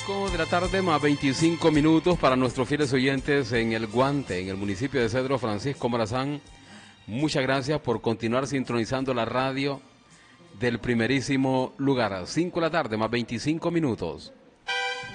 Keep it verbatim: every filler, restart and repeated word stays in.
cinco de la tarde más veinticinco minutos para nuestros fieles oyentes en El Guante, en el municipio de Cedro, Francisco Morazán. Muchas gracias por continuar sintonizando la radio del primerísimo lugar. cinco de la tarde más veinticinco minutos.